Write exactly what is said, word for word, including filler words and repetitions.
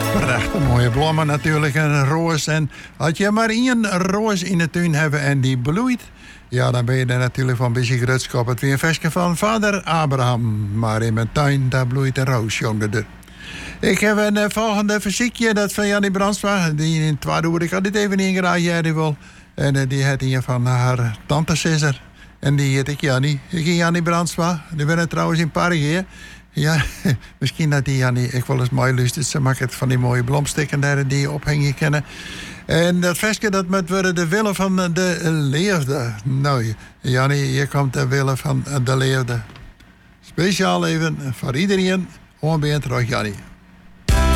Prachtig mooie bloemen natuurlijk, een roos. En als je maar één roos in de tuin hebt en die bloeit, ja, dan ben je er natuurlijk van beetje grutskop. Het weer een versje van vader Abraham. Maar in mijn tuin, daar bloeit een roos, jongen. Ik heb een uh, volgende verziekje, dat van Jannie Brandsma. Die in het tweede ik had dit even ingedraaid, jij die wil. En uh, die had hier van haar tante Cesar. En die heet ik Jannie. Ik heet Jannie Brandsma. Die ben trouwens in Parigi. Ja, misschien dat die Jannie ik wel eens mooi lust. Ze maakt het van die mooie blomstikken daar die je ophingen kennen. En dat versje dat met worden de willen van de leefde. Nou, Jannie, hier komt de willen van de leefde. Speciaal even voor iedereen. Onbeent terug, Jannie.